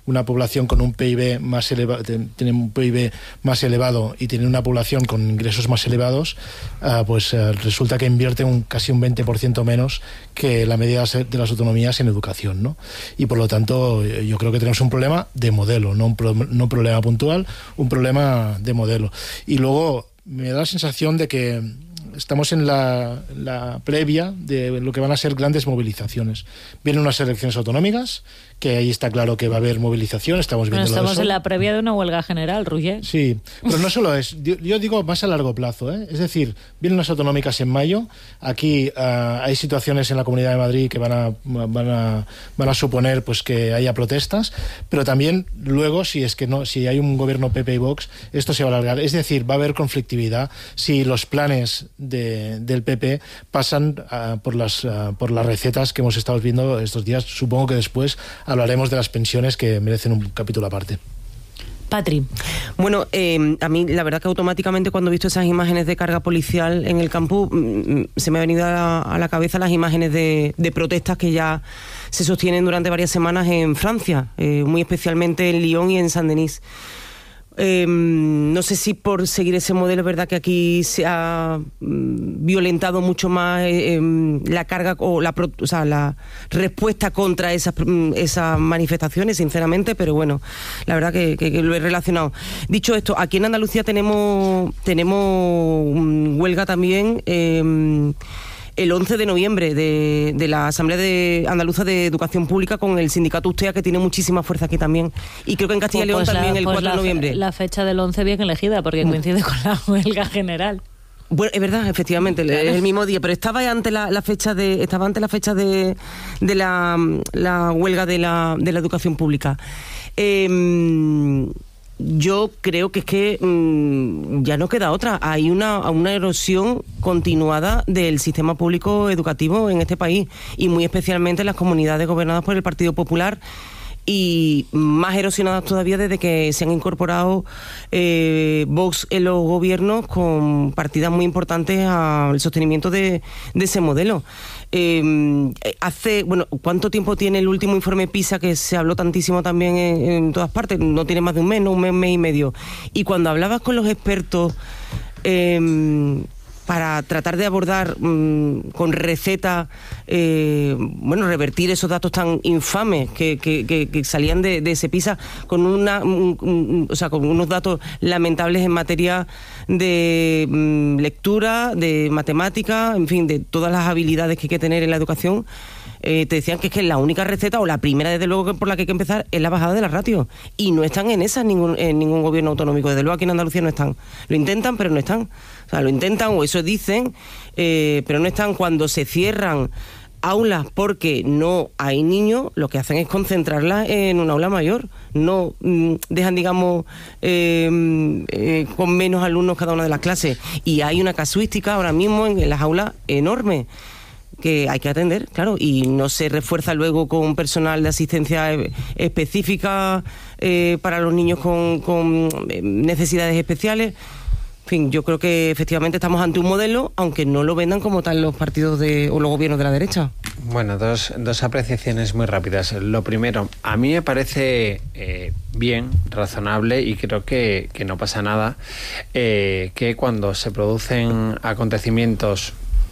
una población con un P I B más elevado, tiene un P I B más elevado y tiene una población con ingresos más elevados, uh, pues uh, resulta que invierte un, casi un veinte por ciento menos que la media de las autonomías en educación, ¿no? Y por lo tanto yo creo que tenemos un problema de modelo, no un, pro, no un problema puntual, un problema de modelo. Y luego me da la sensación de que estamos en la, la previa de lo que van a ser grandes movilizaciones. Vienen unas elecciones autonómicas, que ahí está claro que va a haber movilización, estamos viendo Bueno, estamos eso. en la previa de una huelga general, Roger. Sí, pero no solo es, yo, yo digo más a largo plazo, ¿eh? Es decir, vienen las autonómicas en mayo, aquí uh, hay situaciones en la Comunidad de Madrid que van a, van a, van a suponer pues que haya protestas, pero también luego, si es que no, si hay un gobierno P P y Vox, esto se va a alargar, es decir, va a haber conflictividad si los planes de, del P P pasan uh, por las uh, por las recetas que hemos estado viendo estos días. Supongo que después hablaremos de las pensiones, que merecen un capítulo aparte. Patri. Bueno, eh, a mí la verdad que automáticamente cuando he visto esas imágenes de carga policial en el campo, mm, se me ha venido a la, a la cabeza las imágenes de, de protestas que ya se sostienen durante varias semanas en Francia, eh, muy especialmente en Lyon y en Saint-Denis. Eh, no sé si por seguir ese modelo es verdad que aquí se ha mm, violentado mucho más eh, eh, la carga o la, pro, o sea, la respuesta contra esas, esas manifestaciones, sinceramente, pero bueno, la verdad que, que, que lo he relacionado. Dicho esto, aquí en Andalucía tenemos, tenemos um, huelga también. Eh, el once de noviembre de, de la Asamblea de Andaluza de Educación Pública con el sindicato USTEA, que tiene muchísima fuerza aquí también. Y creo que en Castilla y León pues también la, el pues cuatro de noviembre. La fecha del once bien elegida, porque coincide con la huelga general. Bueno, es verdad, efectivamente, claro. Es el mismo día, pero estaba ante la, la fecha de estaba ante la fecha de, de la, la huelga de la, de la educación pública. Eh, Yo creo que es que mmm, ya no queda otra. Hay una, una erosión continuada del sistema público educativo en este país, y muy especialmente en las comunidades gobernadas por el Partido Popular, y más erosionadas todavía desde que se han incorporado eh, Vox en los gobiernos, con partidas muy importantes al sostenimiento de, de ese modelo. Eh, hace, bueno, ¿cuánto tiempo tiene el último informe PISA, que se habló tantísimo también en, en todas partes? No tiene más de un mes, no, un mes, mes y medio. Y cuando hablabas con los expertos eh, para tratar de abordar mmm, con receta, eh, bueno, revertir esos datos tan infames que, que, que, que salían de, de ese PISA, con una, un, un, o sea, con unos datos lamentables en materia de mmm, lectura, de matemática, en fin, de todas las habilidades que hay que tener en la educación. Eh, te decían que es que la única receta, o la primera desde luego por la que hay que empezar, es la bajada de la ratio, y no están en esa en ningún, en ningún gobierno autonómico. Desde luego aquí en Andalucía no están. Lo intentan, pero no están. O sea, lo intentan, o eso dicen, eh, pero no están. Cuando se cierran aulas porque no hay niños, lo que hacen es concentrarlas en un aula mayor. No mmm, dejan, digamos, eh, eh, con menos alumnos cada una de las clases. Y hay una casuística ahora mismo en, en las aulas enorme, que hay que atender, claro, y no se refuerza luego con personal de asistencia específica eh, para los niños con, con necesidades especiales. En fin, yo creo que efectivamente estamos ante un modelo, aunque no lo vendan como tal los partidos de, o los gobiernos de la derecha. Bueno, dos, dos apreciaciones muy rápidas. Lo primero, a mí me parece eh, bien, razonable, y creo que, que no pasa nada, eh, que cuando se producen acontecimientos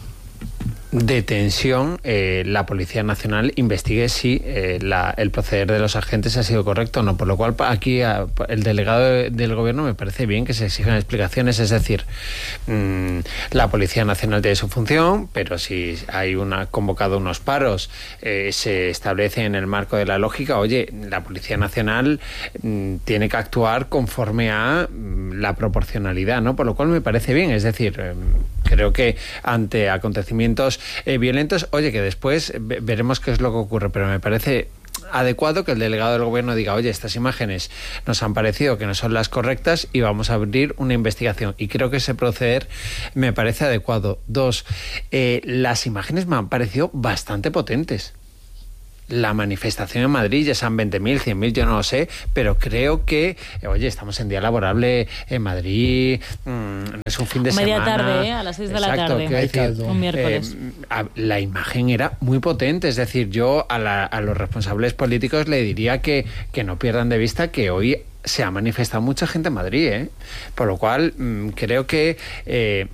de tensión, eh, la Policía Nacional investigue si eh, la, el proceder de los agentes ha sido correcto o no. Por lo cual, aquí a, el delegado de, del Gobierno me parece bien que se exijan explicaciones. Es decir, mmm, la Policía Nacional tiene su función, pero si hay una convocado unos paros, eh, se establece en el marco de la lógica, oye, la Policía Nacional mmm, tiene que actuar conforme a mmm, la proporcionalidad, ¿no? Por lo cual me parece bien. Es decir, eh, creo que ante acontecimientos Eh, violentos, oye, que después ve veremos qué es lo que ocurre, pero me parece adecuado que el delegado del gobierno diga, oye, estas imágenes nos han parecido que no son las correctas y vamos a abrir una investigación, y creo que ese proceder me parece adecuado. Dos, eh, las imágenes me han parecido bastante potentes. la manifestación en Madrid, ya sean veinte mil, cien mil, yo no lo sé, pero creo que, oye, estamos en día laborable en Madrid, mmm, es un fin de Media semana. Media tarde, ¿eh? A las seis de Exacto, la tarde, decir, un miércoles. Eh, la imagen era muy potente, es decir, yo a, la, a los responsables políticos le diría que, que no pierdan de vista que hoy se ha manifestado mucha gente en Madrid, ¿eh? Por lo cual mmm, creo que eh,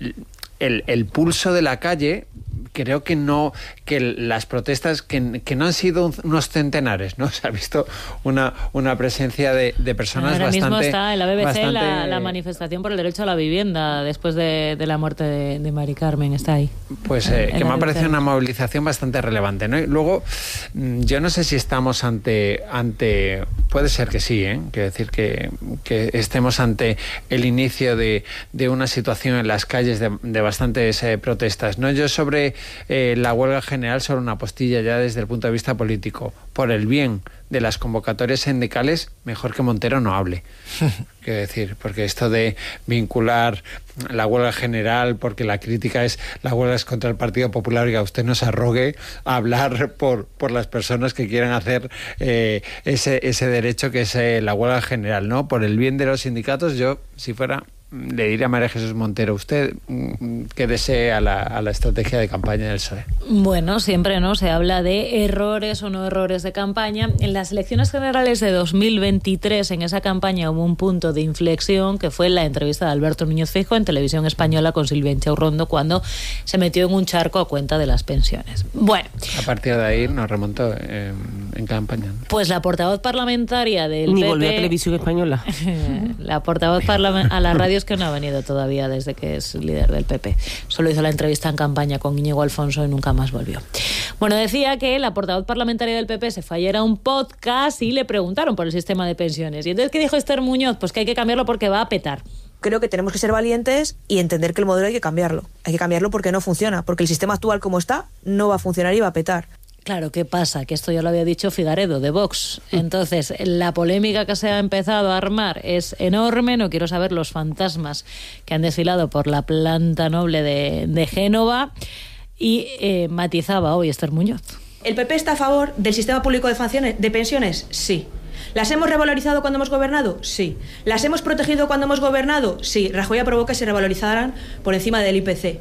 el, el pulso de la calle, creo que no, que las protestas que, que no han sido unos centenares, ¿no? Se ha visto una, una presencia de, de personas Ahora bastante... Ahora mismo está en la B B C bastante... la, la manifestación por el derecho a la vivienda después de, de la muerte de, de Mari Carmen, está ahí. Pues eh, en, que en me ha parecido tercera. una movilización bastante relevante, ¿no? Y luego, yo no sé si estamos ante... ante puede ser que sí, ¿eh? Quiero decir que, que estemos ante el inicio de, de una situación en las calles de, de bastantes eh, protestas, ¿no? Yo sobre eh, la huelga general, sobre una postilla ya desde el punto de vista político, por el bien de las convocatorias sindicales, mejor que Montero no hable. Quiero decir, porque esto de vincular la huelga general, porque la crítica es la huelga es contra el Partido Popular, y a usted no se arrogue a hablar por, por las personas que quieran hacer eh, ese, ese derecho que es eh, la huelga general, ¿no? Por el bien de los sindicatos, yo, si fuera, le diría a María Jesús Montero, usted quédese a la, a la estrategia de campaña del P S O E. Bueno, siempre no se habla de errores o no errores de campaña. En las elecciones generales de dos mil veintitrés, en esa campaña hubo un punto de inflexión, que fue la entrevista de Alberto Núñez Feijóo en Televisión Española con Silvia Inchaurrondo, cuando se metió en un charco a cuenta de las pensiones. Bueno. A partir de ahí nos remontó eh, en campaña, ¿no? Pues la portavoz parlamentaria del Ni P P... volvió a Televisión Española. La portavoz parlament- a la radio es que no ha venido todavía desde que es líder del P P. Solo hizo la entrevista en campaña con Íñigo Alfonso y nunca más volvió. Bueno, decía que la portavoz parlamentaria del P P se fue ayer a un podcast y le preguntaron por el sistema de pensiones. Y entonces, ¿qué dijo Esther Muñoz? Pues que hay que cambiarlo porque va a petar. Creo que tenemos que ser valientes y entender que el modelo hay que cambiarlo. Hay que cambiarlo porque no funciona, porque el sistema actual como está no va a funcionar y va a petar. Claro, ¿qué pasa? Que esto ya lo había dicho Figaredo, de Vox. Entonces, la polémica que se ha empezado a armar es enorme. No quiero saber los fantasmas que han desfilado por la planta noble de, de Génova. Y eh, matizaba hoy Esther Muñoz. ¿El P P está a favor del sistema público de pensiones? ¿De pensiones? Sí. ¿Las hemos revalorizado cuando hemos gobernado? Sí. ¿Las hemos protegido cuando hemos gobernado? Sí. Rajoy aprobó que se revalorizaran por encima del I P C.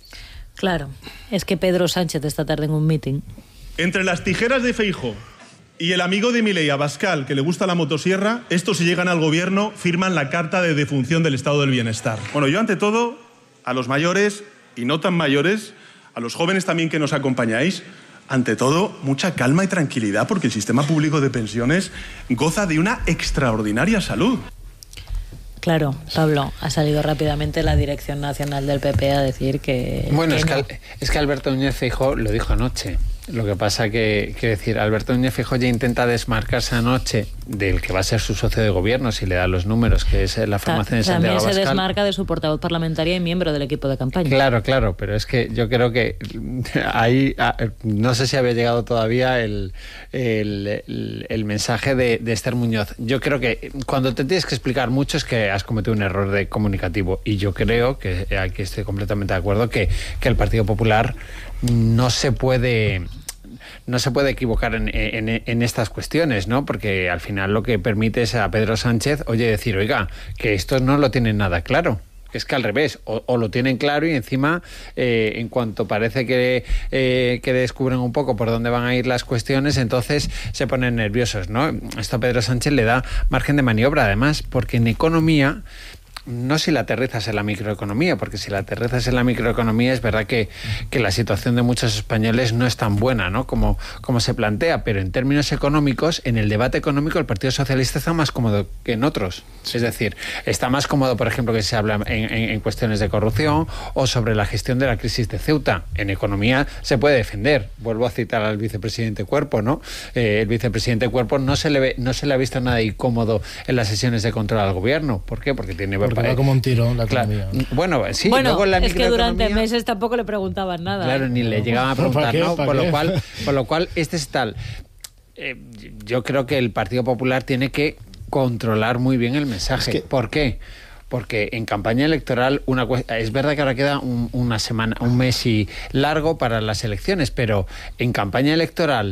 Claro, es que Pedro Sánchez esta tarde en un mitin... Entre las tijeras de Feijóo y el amigo de Milei, Abascal, que le gusta la motosierra, estos, si llegan al gobierno, firman la carta de defunción del estado del bienestar. Bueno, yo ante todo, a los mayores y no tan mayores, a los jóvenes también que nos acompañáis, ante todo, mucha calma y tranquilidad, porque el sistema público de pensiones goza de una extraordinaria salud. Claro, Pablo, ha salido rápidamente la Dirección Nacional del P P a decir que... Bueno, que es, no. que, es que Alberto Núñez Feijóo lo dijo anoche. Lo que pasa que, quiero decir, Alberto Núñez Feijóo ya intenta desmarcarse anoche del que va a ser su socio de gobierno, si le da los números, que es la formación de Santiago Abascal. También se desmarca de su portavoz parlamentaria y miembro del equipo de campaña. Claro, claro, pero es que yo creo que ahí, no sé si había llegado todavía el, el, el, el mensaje de, de Esther Muñoz. Yo creo que cuando te tienes que explicar mucho es que has cometido un error de comunicativo, y yo creo, que aquí estoy completamente de acuerdo, que, que el Partido Popular no se puede... no se puede equivocar en, en, en estas cuestiones, ¿no? Porque al final lo que permite es a Pedro Sánchez, oye, decir, oiga, que estos no lo tienen nada claro. Es que al revés, o, o lo tienen claro y encima, eh, en cuanto parece que, eh, que descubren un poco por dónde van a ir las cuestiones, entonces se ponen nerviosos, ¿no? Esto a Pedro Sánchez le da margen de maniobra, además, porque en economía... No si la aterrizas en la microeconomía, porque si la aterrizas en la microeconomía es verdad que, que la situación de muchos españoles no es tan buena, ¿no? como, como se plantea, pero en términos económicos, en el debate económico el Partido Socialista está más cómodo que en otros. Sí. Es decir, está más cómodo, por ejemplo, que se habla en, en, en cuestiones de corrupción o sobre la gestión de la crisis de Ceuta. En economía se puede defender. Vuelvo a citar al vicepresidente Cuerpo, ¿no? Eh, el vicepresidente Cuerpo no se le ve, no se le ha visto nada incómodo en las sesiones de control al gobierno. ¿Por qué? Porque tiene... Porque va como un tiro la claro. economía. Bueno, sí, bueno, luego la es que durante meses tampoco le preguntaban nada. Claro, ¿eh? ni le llegaban a preguntar, ¿no? Por lo, cual, por lo cual, este es tal. Eh, yo creo que el Partido Popular tiene que controlar muy bien el mensaje. Es que... ¿Por qué? Porque en campaña electoral, una es verdad que ahora queda un, una semana, un mes y largo para las elecciones, pero en campaña electoral...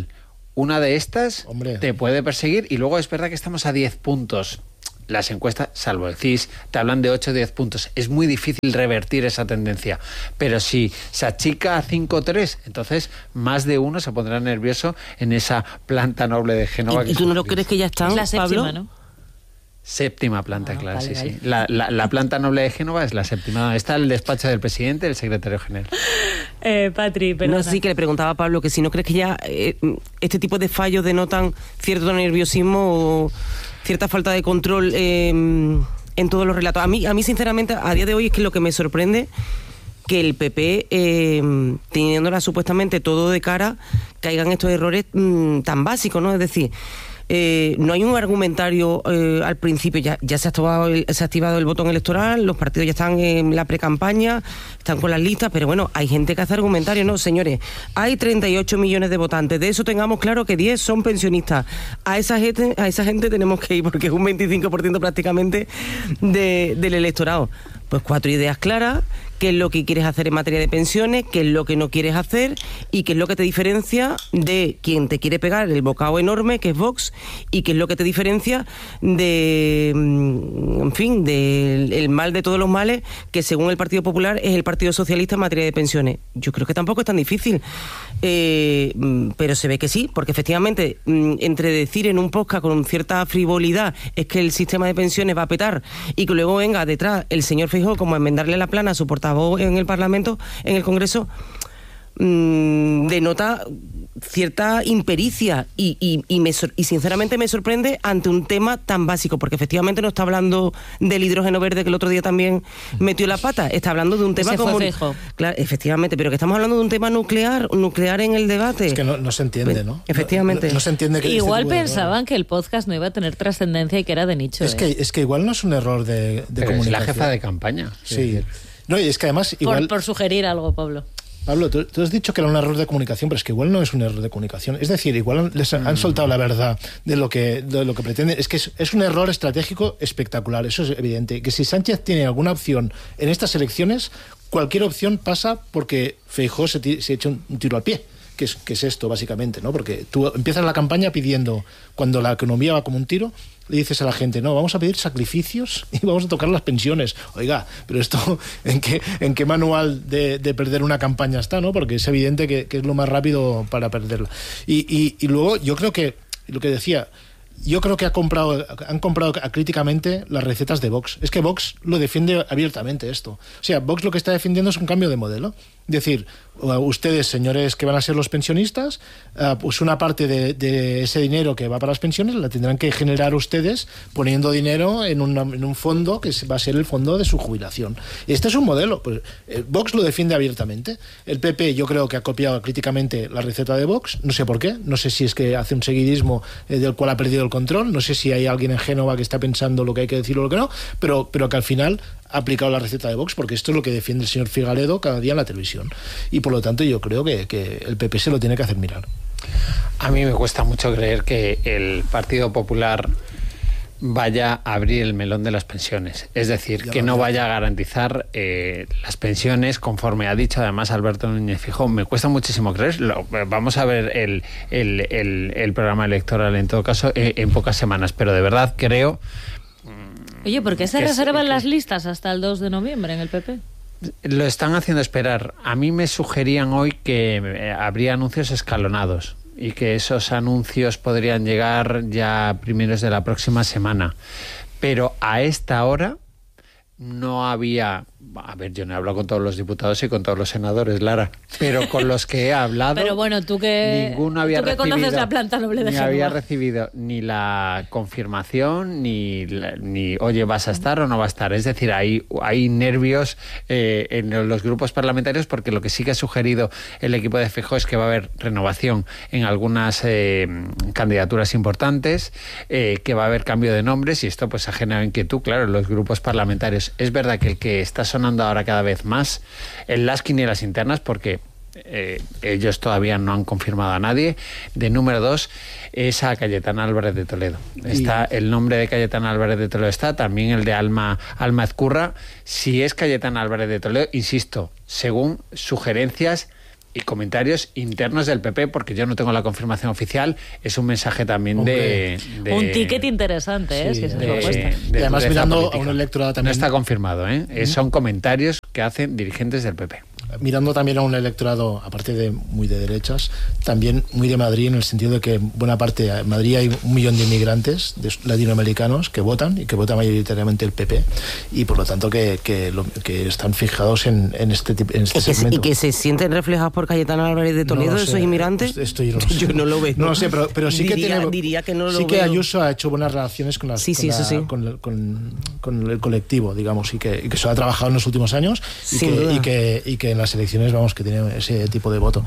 una de estas Hombre. te puede perseguir, y luego es verdad que estamos a diez puntos. Las encuestas, salvo el C I S, te hablan de ocho o diez puntos. Es muy difícil revertir esa tendencia. Pero si se achica a cinco o tres, entonces más de uno se pondrá nervioso en esa planta noble de Génova. ¿Y, y tú no lo crees que ya están, Es la séptima, Pablo? ¿no? Séptima planta, Ah, claro, vale, sí, vale. sí. La, la, la planta noble de Génova es la séptima. Está el despacho del presidente y el secretario general. Eh, Patri, perdona. No, sí, que le preguntaba a Pablo que si no crees que ya eh, este tipo de fallos denotan cierto nerviosismo o cierta falta de control eh, en todos los relatos. A mí, a mí, sinceramente, a día de hoy es que lo que me sorprende que el P P, eh, teniéndola supuestamente todo de cara, caigan estos errores mmm, tan básicos, ¿no? Es decir, Eh, no hay un argumentario eh, al principio, ya, ya se, ha activado el, se ha activado el botón electoral, los partidos ya están en la precampaña, están con las listas, pero bueno, hay gente que hace argumentario, no, señores, hay treinta y ocho millones de votantes, de eso tengamos claro que diez son pensionistas, a esa gente, a esa gente tenemos que ir porque es un veinticinco por ciento prácticamente de, del electorado. Pues cuatro ideas claras, qué es lo que quieres hacer en materia de pensiones, qué es lo que no quieres hacer y qué es lo que te diferencia de quien te quiere pegar el bocado enorme, que es Vox, y qué es lo que te diferencia de, en fin, del el mal de todos los males, que según el Partido Popular es el Partido Socialista en materia de pensiones. Yo creo que tampoco es tan difícil, eh, pero se ve que sí, porque efectivamente, entre decir en un podcast con cierta frivolidad es que el sistema de pensiones va a petar y que luego venga detrás el señor Feijóo como a enmendarle la plana a su portavoz en el Parlamento, en el Congreso, mmm, denota cierta impericia y, y, y, me, y sinceramente me sorprende ante un tema tan básico, porque efectivamente no está hablando del hidrógeno verde, que el otro día también metió la pata, está hablando de un tema Ese como... fue Feijóo. Claro, efectivamente, pero que estamos hablando de un tema nuclear, nuclear en el debate. Es que no, no se entiende, ¿no? Efectivamente. No, no se entiende que Igual este tipo de pensaban errores. que el podcast no iba a tener trascendencia y que era de nicho. Es ¿eh? que, es que igual no es un error de, de Pero es comunicación. la jefa de campaña. Sí. No, y es que además por, igual... por sugerir algo, Pablo. Pablo, tú, tú has dicho que era un error de comunicación, pero es que igual no es un error de comunicación. Es decir, igual han, les han soltado la verdad de lo que, de lo que pretenden. Es que es, es un error estratégico espectacular, eso es evidente. Que si Sánchez tiene alguna opción en estas elecciones, cualquier opción pasa porque Feijóo se, ti- se echa un, un tiro al pie. Que es, que es esto, básicamente, ¿no? Porque tú empiezas la campaña pidiendo, cuando la economía va como un tiro, le dices a la gente, no, vamos a pedir sacrificios y vamos a tocar las pensiones. Oiga, pero esto, ¿en qué, en qué manual de, de perder una campaña está, no? Porque es evidente que, que es lo más rápido para perderla. Y, y, y luego, yo creo que, lo que decía, yo creo que ha comprado, han comprado críticamente las recetas de Vox. Es que Vox lo defiende abiertamente esto. O sea, Vox lo que está defendiendo es un cambio de modelo. Es decir, ustedes, señores que van a ser los pensionistas, pues una parte de, de ese dinero que va para las pensiones la tendrán que generar ustedes poniendo dinero en, una, en un fondo que va a ser el fondo de su jubilación. Este es un modelo. Pues, Vox lo defiende abiertamente. El P P yo creo que ha copiado críticamente la receta de Vox. No sé por qué. No sé si es que hace un seguidismo eh, del cual ha perdido el control. No sé si hay alguien en Génova que está pensando lo que hay que decir o lo que no. Pero, pero que al final ha aplicado la receta de Vox, porque esto es lo que defiende el señor Figueredo cada día en la televisión. Y por lo tanto yo creo que, que el P P se lo tiene que hacer mirar. A mí me cuesta mucho creer que el Partido Popular vaya a abrir el melón de las pensiones. Es decir, Ya que lo no veo. vaya a garantizar eh, las pensiones conforme ha dicho además Alberto Núñez Feijóo. Me cuesta muchísimo creerlo. Vamos a ver el, el, el, el programa electoral en todo caso eh, en pocas semanas, pero de verdad creo... Oye, ¿por qué se que es- reservan que- las listas hasta el dos de noviembre en el P P? Lo están haciendo esperar. A mí me sugerían hoy que eh, habría anuncios escalonados y que esos anuncios podrían llegar ya a primeros de la próxima semana. Pero a esta hora no había... A ver, yo no he hablado con todos los diputados y con todos los senadores, Lara, pero con los que he hablado... Pero bueno, tú que, Ninguno había tú que recibido, conoces la planta noble de ni había Génova. recibido ni la confirmación ni, la- ni oye, vas a estar o no va a estar. Es decir, hay, hay nervios eh, en los grupos parlamentarios, porque lo que sí que ha sugerido el equipo de Feijóo es que va a haber renovación en algunas eh, candidaturas importantes, eh, que va a haber cambio de nombres, y esto pues ha generado inquietud, claro, en los grupos parlamentarios. Es verdad que el que está sonando ahora cada vez más en las quinielas internas, porque Eh, ellos todavía no han confirmado a nadie. De número dos es a Cayetana Álvarez de Toledo. Está el nombre de Cayetana Álvarez de Toledo, está también el de Alma, Alma Ezcurra. Si es Cayetana Álvarez de Toledo, insisto, según sugerencias y comentarios internos del P P, porque yo no tengo la confirmación oficial, es un mensaje también de, de... Un ticket interesante, ¿eh? Sí, si es de, propuesta. Y además mirando política. a un electorado también... No está confirmado, ¿eh? Uh-huh. Son comentarios que hacen dirigentes del P P. Mirando también a un electorado, aparte de muy de derechas, también muy de Madrid, en el sentido de que buena parte en Madrid hay un millón de inmigrantes de latinoamericanos que votan y que votan mayoritariamente el P P, y por lo tanto que, que, lo, que están fijados en, en este, en este y que, segmento. Y que se sienten reflejados por Cayetano Álvarez de Toledo, no sé, esos inmigrantes. Esto yo no, sé. Yo no lo veo. No lo sé, pero, pero sí diría, que tiene, diría que no lo sí que veo. Ayuso ha hecho buenas relaciones con, las, sí, con, sí, la, sí. con, con, con el colectivo, digamos, y que, y que se ha trabajado en los últimos años y Sin que, duda. y, que, y que en las elecciones, vamos, que tiene ese tipo de voto.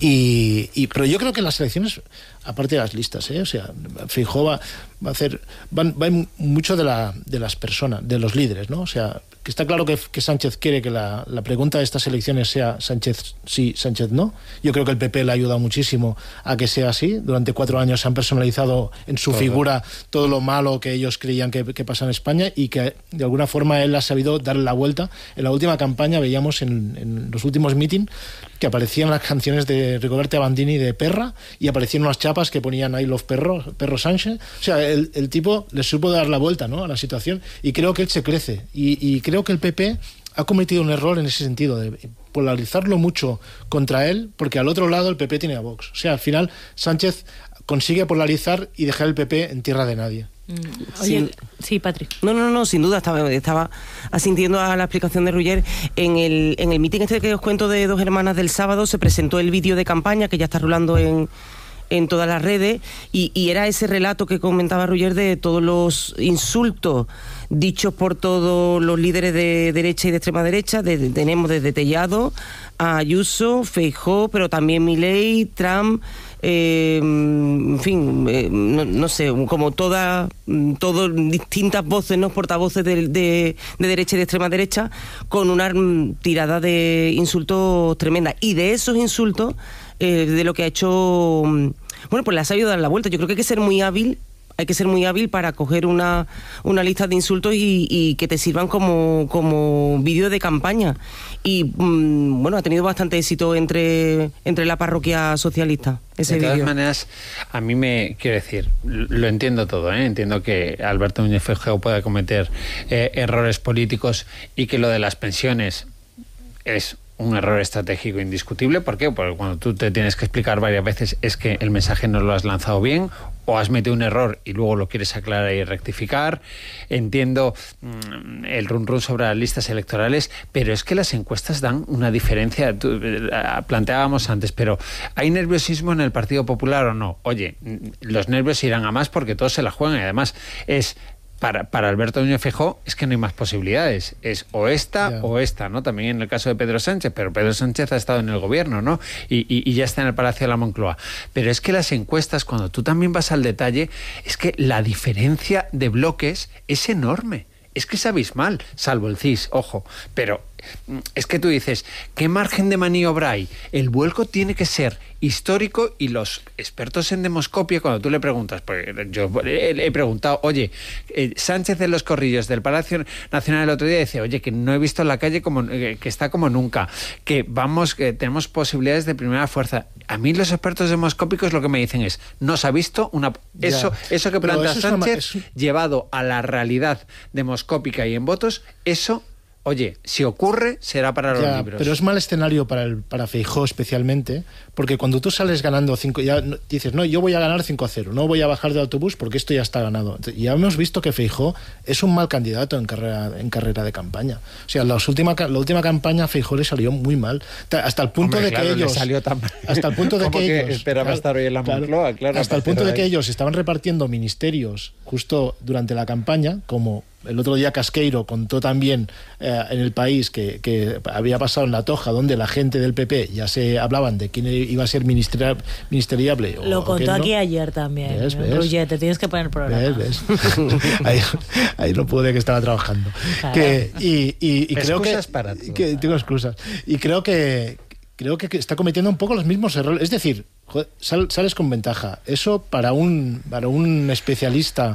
Y, y pero yo creo que en las elecciones, aparte de las listas, ¿eh? O sea, Feijóo va, va a hacer, va, va mucho de la de las personas, de los líderes, ¿no? O sea, que está claro que, que Sánchez quiere que la, la pregunta de estas elecciones sea Sánchez sí, Sánchez no. Yo creo que el P P le ha ayudado muchísimo a que sea así. Durante cuatro años se han personalizado en su todo. figura todo lo malo que ellos creían que, que pasa en España, y que de alguna forma él ha sabido darle la vuelta. En la última campaña veíamos en, en los últimos mítines que aparecían las canciones de Rigoberta Bandini de Perra, y aparecían unas chapas que ponían ahí los perros, Perro Sánchez. O sea, el, el tipo le supo dar la vuelta, ¿no?, a la situación, y creo que él se crece. Y, y creo que el P P ha cometido un error en ese sentido, de polarizarlo mucho contra él, porque al otro lado el P P tiene a Vox. O sea, al final Sánchez consigue polarizar y dejar el P P en tierra de nadie. Mm. Oye, sí, sí, Patrick. No, no, no, sin duda, estaba, estaba asintiendo a la explicación de Ruller. En el, en el mitin este que os cuento de Dos Hermanas del sábado se presentó el vídeo de campaña que ya está rulando en, en todas las redes, y, y era ese relato que comentaba Ruller de todos los insultos dichos por todos los líderes de derecha y de extrema derecha. De, de, tenemos desde Tellado a Ayuso, Feijóo, pero también Milei, Trump, eh, en fin, eh, no, no sé, como todas todo, distintas voces, ¿no?, portavoces de, de, de derecha y de extrema derecha, con una tirada de insultos tremenda. Y de esos insultos, eh, de lo que ha hecho, bueno, pues le ha sabido dar la vuelta. Yo creo que hay que ser muy hábil Hay que ser muy hábil para coger una, una lista de insultos y, y que te sirvan como, como vídeo de campaña. Y mmm, bueno, ha tenido bastante éxito entre, entre la parroquia socialista, ese vídeo. De todas maneras, a mí me, quiero decir, lo entiendo todo, ¿eh? Entiendo que Alberto Núñez Feijóo pueda cometer eh, errores políticos, y que lo de las pensiones es un error estratégico indiscutible. ¿Por qué? Porque cuando tú te tienes que explicar varias veces es que el mensaje no lo has lanzado bien, o has metido un error y luego lo quieres aclarar y rectificar. Entiendo mmm, el run run sobre las listas electorales, pero es que las encuestas dan una diferencia. Tú, eh, planteábamos antes, pero ¿hay nerviosismo en el Partido Popular o no? Oye, los nervios irán a más porque todos se la juegan, y además es... Para, para Alberto Núñez Feijóo es que no hay más posibilidades, es o esta yeah. o esta, ¿no? También en el caso de Pedro Sánchez, pero Pedro Sánchez ha estado en el gobierno, ¿no? Y, y, y ya está en el Palacio de la Moncloa. Pero es que las encuestas, cuando tú también vas al detalle, es que la diferencia de bloques es enorme. Es que es abismal, salvo el C I S, ojo, pero es que tú dices, ¿qué margen de maniobra hay? El vuelco tiene que ser histórico, y los expertos en demoscopia, cuando tú le preguntas, pues yo he, he preguntado, oye, eh, Sánchez en los corrillos del Palacio Nacional el otro día dice, oye, que no he visto la calle como eh, que está como nunca, que vamos, que tenemos posibilidades de primera fuerza. A mí los expertos demoscópicos lo que me dicen es, no se ha visto una... Eso, eso que plantea eso Sánchez, una... llevado a la realidad demoscópica y en votos, eso... Oye, si ocurre, será para los ya, libros. Pero es mal escenario para el para Feijóo especialmente, porque cuando tú sales ganando cinco, ya dices, no, yo voy a ganar cinco a cero, no voy a bajar de autobús porque esto ya está ganado. Ya hemos visto que Feijóo es un mal candidato en carrera en carrera de campaña. O sea, las última, la última campaña a Feijóo le salió muy mal, hasta el punto Hombre, de claro, que ellos... Le salió tan... Hasta el punto de que, que ellos... esperaba claro, estar hoy en la Moncloa, claro. claro hasta el punto de que ahí. ellos estaban repartiendo ministerios justo durante la campaña, como... El otro día Casqueiro contó también eh, en El País que, que había pasado en La Toja, donde la gente del P P ya se hablaban de quién iba a ser ministeri ministeriable. Lo o, contó o aquí no. ayer también. ¿Ves, ves? Ruller, te tienes que poner el programa. ¿Ves, ves? ahí, ahí no pude, que estaba trabajando. Claro. Que, y y, y creo que, para todo, que tengo excusas. Y creo que creo que está cometiendo un poco los mismos errores. Es decir, joder, sal, sales con ventaja. Eso para un para un especialista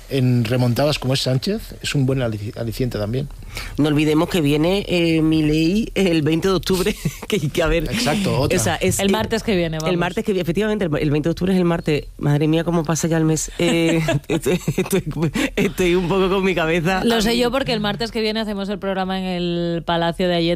en remontadas como es Sánchez, es un buen aliciente también. No olvidemos que viene eh, Milei el veinte de octubre, que, que a ver... Exacto, otra. O sea, es, el martes que viene, vamos. El martes que viene, efectivamente, el, el veinte de octubre es el martes. Madre mía, cómo pasa ya el mes. Eh, estoy, estoy, estoy un poco con mi cabeza. Lo sé yo porque el martes que viene hacemos el programa en el Palacio de Ayete